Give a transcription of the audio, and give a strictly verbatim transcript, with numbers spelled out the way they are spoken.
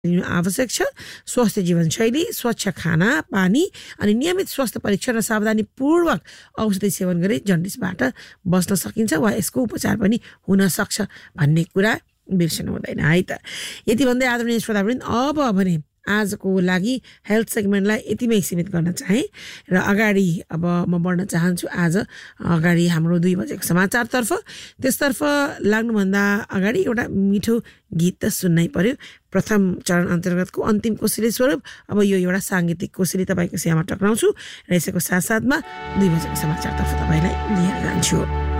लिनु आवश्यक छ। स्वस्थ जीवनशैली, स्वच्छ खाना, पानी अनि नियमित स्वास्थ्य परीक्षण र सावधानीपूर्वक औषधि सेवन गरी जन्डिसबाट बस्न सकिन्छ वा यसको उपचार पनि हुन सक्छ भन्ने कुरा बिर्सनु हुँदैन है त। यति भन्दै आदरणीय श्रोतावृन्द, अब भने आजको लागि हेल्थ सेगमेन्टलाई यतिमै सीमित गर्न चाहे र अगाडि अब म बढ्न चाहन्छु आज अगाडि हाम्रो दुई बजेको समाचारतर्फ। त्यसतर्फ लाग्नुभन्दा अगाडि एउटा मिठो गीत त सुन्नै पर्यो। प्रथम चरण अन्तर्गतको अन्तिम कोसेली स्वरूप अब यो एउटा साङ्गीतिक कोसेली तपाईँको सेवामा टक्राउँछु र यसको साथसाथमा दुई बजेको समाचारतर्फ तपाईँलाई लिएर जान्छु।